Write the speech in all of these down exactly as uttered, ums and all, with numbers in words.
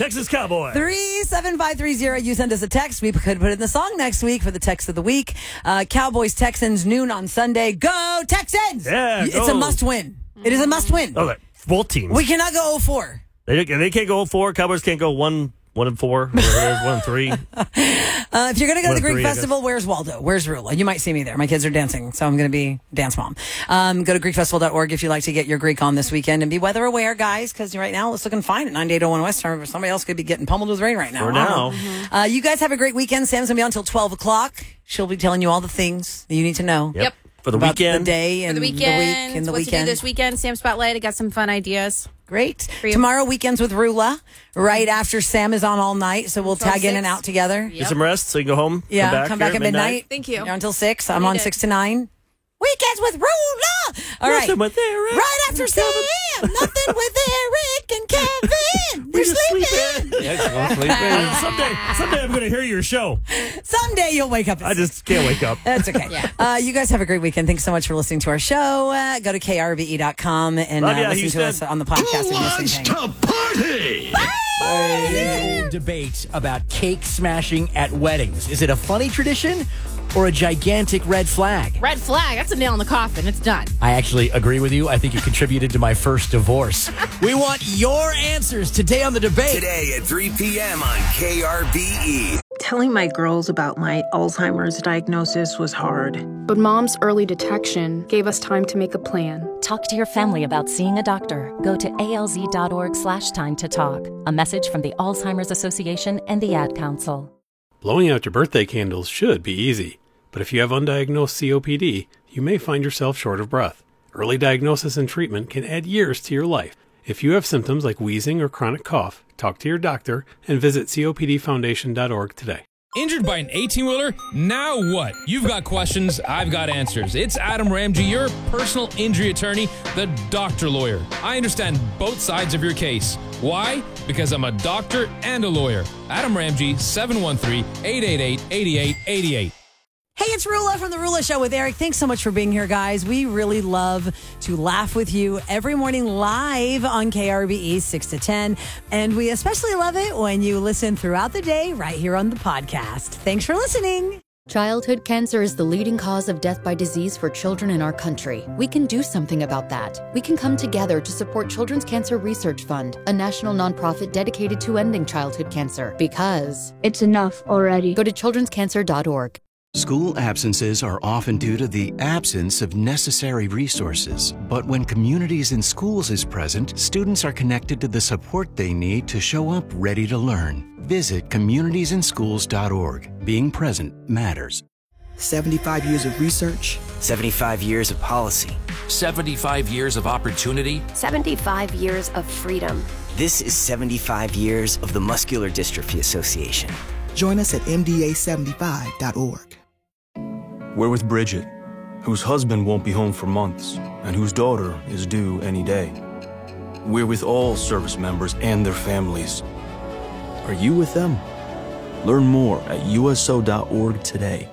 Texas Cowboy. three seven five three zero. You send us a text. We could put it in the song next week for the text of the week. Uh, Cowboys Texans noon on Sunday. Go Texans! Yeah, It's go. a must win. It is a must win. Okay, both teams. We cannot go oh four. They, they can't go four. Cowboys can't go one. One and four, whatever it is, one and three. Uh, if you're going to go One to the and Greek three, I Festival, where's Waldo? Where's Rula? You might see me there. My kids are dancing, so I'm going to be dance mom. Um, go to Greek Festival dot org if you'd like to get your Greek on this weekend. And be weather aware, guys, because right now it's looking fine at ninety-eight oh one West Term. Somebody else could be getting pummeled with rain right now. For now. Mm-hmm. Uh, you guys have a great weekend. Sam's going to be on until twelve o'clock. She'll be telling you all the things that you need to know. Yep. For the about weekend. the day and For the the weekend. week and the what weekend. to do this weekend. Sam Spotlight. I got some fun ideas. Great. you. Tomorrow, weekends with Rula, right after Sam is on all night. So we'll tag in and out together. Get some rest so you can go home. Yeah, come back, come back here at midnight. Thank you. You're until six. I'm Need on it. six to nine. Weekends with Rula. All right. Nothing with Eric. Right after Sam. Nothing with Eric and Kevin. They're just sleeping. sleeping. Yeah, go sleep in. someday, someday I'm going to hear your show. Someday you'll wake up. At I just can't wake up. That's okay. Yeah. uh, you guys have a great weekend. Thanks so much for listening to our show. Uh, go to K R V E dot com and uh, Love ya, listen Houston. to us on the podcast. Who and wants listening. to party? An old debate about cake smashing at weddings. Is it a funny tradition or a gigantic red flag? Red flag. That's a nail in the coffin. It's done. I actually agree with you. I think it contributed to my first divorce. We want your answers today on the debate. Today at three p.m. on K R B E. Telling my girls about my Alzheimer's diagnosis was hard. But Mom's early detection gave us time to make a plan. Talk to your family about seeing a doctor. Go to alz.org slash time to talk. A message from the Alzheimer's Association and the Ad Council. Blowing out your birthday candles should be easy, but if you have undiagnosed C O P D, you may find yourself short of breath. Early diagnosis and treatment can add years to your life. If you have symptoms like wheezing or chronic cough, talk to your doctor and visit C O P D foundation dot org today. Injured by an eighteen-wheeler? Now what? You've got questions, I've got answers. It's Adam Ramsey, your personal injury attorney, the doctor lawyer. I understand both sides of your case. Why? Because I'm a doctor and a lawyer. Adam Ramsey, seven one three, eight eight eight, eight eight eight eight. Hey, it's Rula from The Rula Show with Eric. Thanks so much for being here, guys. We really love to laugh with you every morning live on K R B E six to ten. And we especially love it when you listen throughout the day right here on the podcast. Thanks for listening. Childhood cancer is the leading cause of death by disease for children in our country. We can do something about that. We can come together to support Children's Cancer Research Fund, a national nonprofit dedicated to ending childhood cancer. Because it's enough already. Go to children's cancer dot org. School absences are often due to the absence of necessary resources. But when Communities in Schools is present, students are connected to the support they need to show up ready to learn. Visit communities in schools dot org. Being present matters. seventy-five years of research. seventy-five years of policy. seventy-five years of opportunity. seventy-five years of freedom. This is seventy-five years of the Muscular Dystrophy Association. Join us at M D A seventy-five dot org. We're with Bridget, whose husband won't be home for months and whose daughter is due any day. We're with all service members and their families. Are you with them? Learn more at U S O dot org today.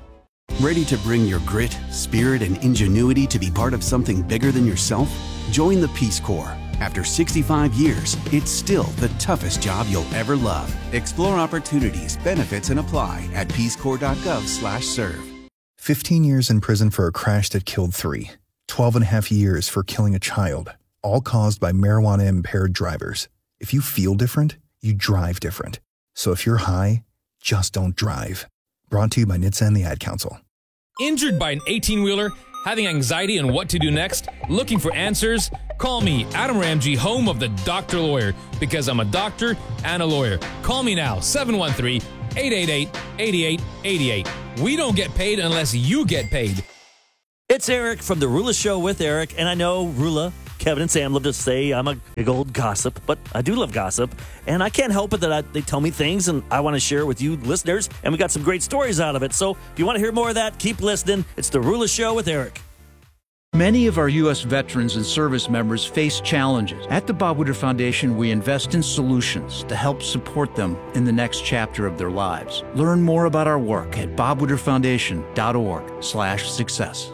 Ready to bring your grit, spirit, and ingenuity to be part of something bigger than yourself? Join the Peace Corps. After sixty-five years, it's still the toughest job you'll ever love. Explore opportunities, benefits, and apply at peace corps dot gov slash serve. fifteen years in prison for a crash that killed three. twelve and a half years for killing a child, all caused by marijuana-impaired drivers. If you feel different, you drive different. So if you're high, just don't drive. Brought to you by N H T S A and the Ad Council. Injured by an eighteen-wheeler? Having anxiety on what to do next? Looking for answers? Call me, Adam Ramsey, home of the Doctor Lawyer, because I'm a doctor and a lawyer. Call me now, seven one three, eight eight eight, eight eight eight eight. We don't get paid unless you get paid. It's Eric from The Rula Show with Eric, and I know Rula, Kevin, and Sam love to say I'm a big old gossip, but I do love gossip, and I can't help it that I, they tell me things, and I want to share with you listeners, and we got some great stories out of it. So if you want to hear more of that, keep listening. It's The Rula Show with Eric. Many of our U S veterans and service members face challenges. At the Bob Woodward Foundation, we invest in solutions to help support them in the next chapter of their lives. Learn more about our work at bob woodward foundation dot org slash success.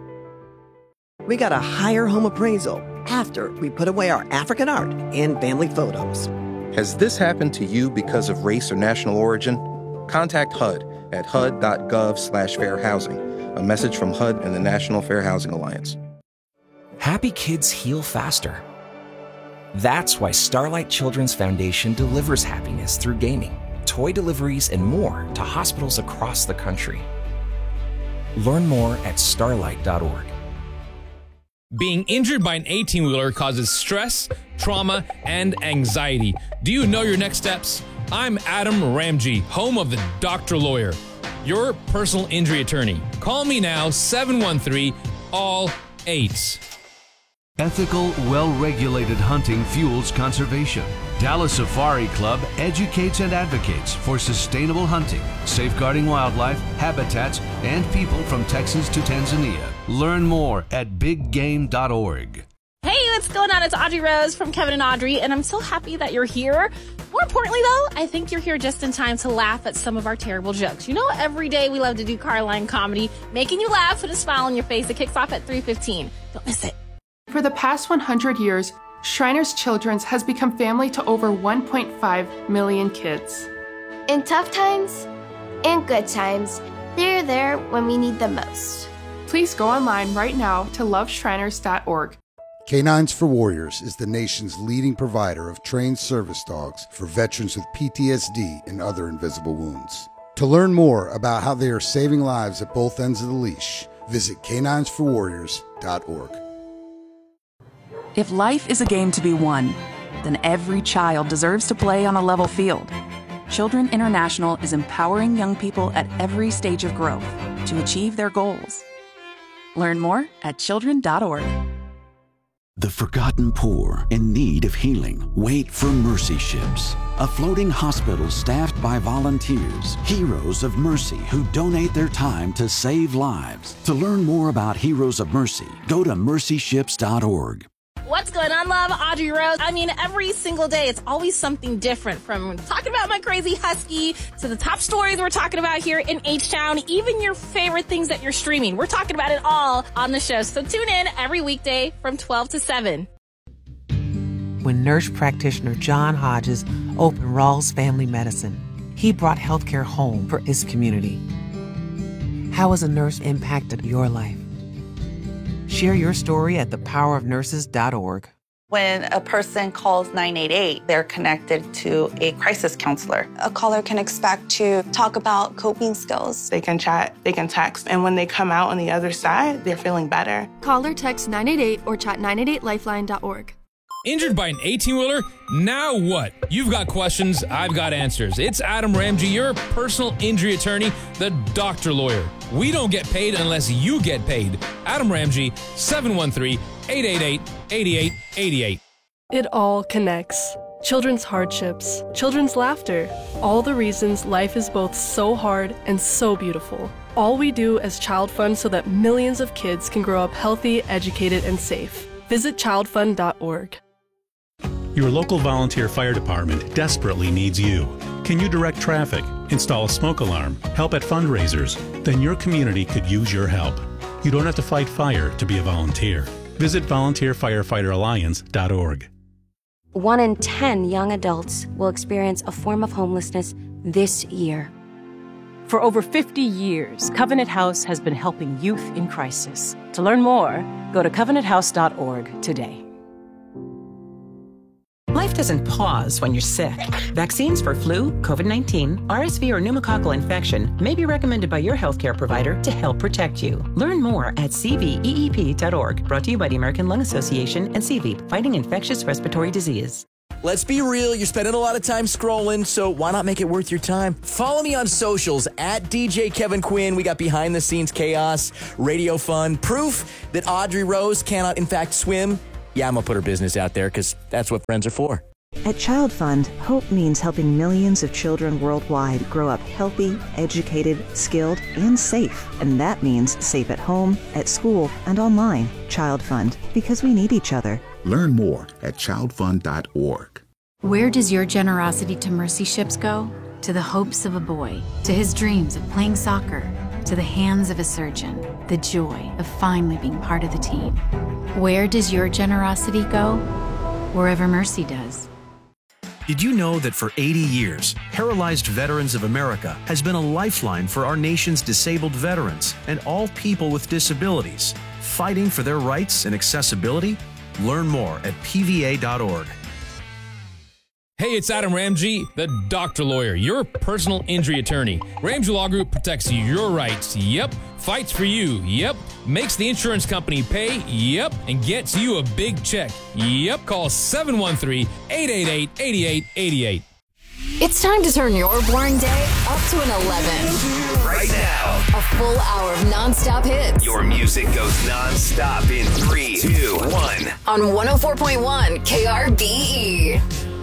We got a higher home appraisal after we put away our African art and family photos. Has this happened to you because of race or national origin? Contact H U D at H U D dot gov slash fair housing. A message from H U D and the National Fair Housing Alliance. Happy kids heal faster. That's why Starlight Children's Foundation delivers happiness through gaming, toy deliveries, and more to hospitals across the country. Learn more at starlight dot org. Being injured by an eighteen-wheeler causes stress, trauma, and anxiety. Do you know your next steps? I'm Adam Ramji, home of the Doctor Lawyer, your personal injury attorney. Call me now, seven one three, all eight. Ethical, well-regulated hunting fuels conservation. Dallas Safari Club educates and advocates for sustainable hunting, safeguarding wildlife, habitats, and people from Texas to Tanzania. Learn more at big game dot org. Hey, what's going on? It's Audrey Rose from Kevin and Audrey, and I'm so happy that you're here. More importantly, though, I think you're here just in time to laugh at some of our terrible jokes. You know, every day we love to do Carline comedy, making you laugh with a smile on your face. It kicks off at three fifteen. Don't miss it. For the past one hundred years, Shriners Children's has become family to over one point five million kids. In tough times and good times, they're there when we need them most. Please go online right now to love shriners dot org. Canines for Warriors is the nation's leading provider of trained service dogs for veterans with P T S D and other invisible wounds. To learn more about how they are saving lives at both ends of the leash, visit canines for warriors dot org. If life is a game to be won, then every child deserves to play on a level field. Children International is empowering young people at every stage of growth to achieve their goals. Learn more at children dot org. The forgotten poor in need of healing wait for Mercy Ships, a floating hospital staffed by volunteers, heroes of mercy who donate their time to save lives. To learn more about Heroes of Mercy, go to mercy ships dot org. What's going on, love? Audrey Rose. I mean, every single day, it's always something different, from talking about my crazy husky to the top stories we're talking about here in H-Town, even your favorite things that you're streaming. We're talking about it all on the show. So tune in every weekday from twelve to seven. When nurse practitioner John Hodges opened Rawls Family Medicine, he brought healthcare home for his community. How has a nurse impacted your life? Share your story at the power of nurses dot org. When a person calls nine eight eight, they're connected to a crisis counselor. A caller can expect to talk about coping skills. They can chat, they can text, and when they come out on the other side, they're feeling better. Call or text nine eight eight or chat nine eight eight lifeline dot org. Injured by an eighteen-wheeler? Now what? You've got questions, I've got answers. It's Adam Ramji, your personal injury attorney, the Doctor Lawyer. We don't get paid unless you get paid. Adam Ramji, seven one three, eight eight eight, eight eight eight eight. It all connects. Children's hardships, children's laughter, all the reasons life is both so hard and so beautiful. All we do as Child Fund so that millions of kids can grow up healthy, educated, and safe. Visit child fund dot org. Your local volunteer fire department desperately needs you. Can you direct traffic, install a smoke alarm, help at fundraisers? Then your community could use your help. You don't have to fight fire to be a volunteer. Visit volunteer firefighter alliance dot org. One in ten young adults will experience a form of homelessness this year. For over fifty years, Covenant House has been helping youth in crisis. To learn more, go to covenant house dot org today. Life doesn't pause when you're sick. Vaccines for flu, COVID nineteen, R S V, or pneumococcal infection may be recommended by your healthcare provider to help protect you. Learn more at c v e e p dot org. Brought to you by the American Lung Association and C V, fighting infectious respiratory disease. Let's be real, you're spending a lot of time scrolling, so why not make it worth your time? Follow me on socials, at D J Kevin Quinn. We got behind-the-scenes chaos, radio fun, proof that Audrey Rose cannot, in fact, swim. Yeah, I'm going to put her business out there because that's what friends are for. At Child Fund, hope means helping millions of children worldwide grow up healthy, educated, skilled, and safe. And that means safe at home, at school, and online. Child Fund, because we need each other. Learn more at child fund dot org. Where does your generosity to Mercy Ships go? To the hopes of a boy, to his dreams of playing soccer, to the hands of a surgeon, the joy of finally being part of the team. Where does your generosity go? Wherever Mercy does. Did you know that for eighty years, Paralyzed Veterans of America has been a lifeline for our nation's disabled veterans and all people with disabilities, fighting for their rights and accessibility? Learn more at P V A dot org. Hey, it's Adam Ramsey, the Doctor Lawyer, your personal injury attorney. Ramsey Law Group protects your rights. Yep. Fights for you. Yep. Makes the insurance company pay. Yep. And gets you a big check. Yep. Call seven one three, eight eight eight, eight eight eight eight. It's time to turn your boring day up to an eleven. Right now. A full hour of non-stop hits. Your music goes non-stop in three, two, one. On one oh four point one K R B E.